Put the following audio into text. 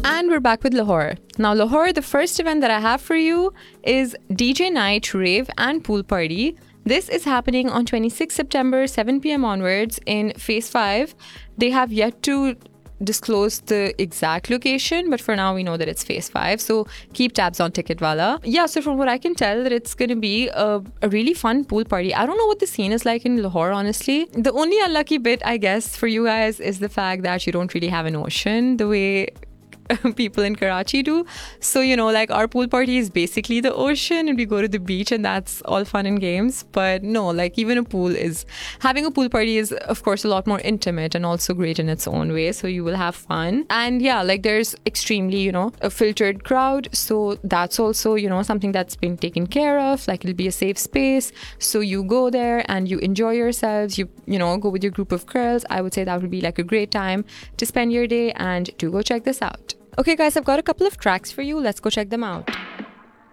And we're back with Lahore. Now, Lahore, the first event that I have for you is DJ Night, Rave and Pool Party. This is happening on 26 September, 7 p.m. onwards in Phase 5. They have yet to disclose the exact location, but for now we know that it's Phase 5, so keep tabs on Ticketwala. Yeah, so from what I can tell, that it's going to be a really fun pool party. I don't know what the scene is like in Lahore, honestly. The only unlucky bit, I guess, for you guys is the fact that you don't really have an ocean the way people in Karachi do. So, you know, like our pool party is basically the ocean and we go to the beach and that's all fun and games. But no, like even having a pool party is of course a lot more intimate and also great in its own way. So you will have fun. And yeah, like there's extremely, you know, a filtered crowd. So that's also, you know, something that's been taken care of. Like it'll be a safe space. So you go there and you enjoy yourselves. You know, go with your group of girls. I would say that would be like a great time to spend your day, and do go check this out. Okay guys, I've got a couple of tracks for you. Let's go check them out.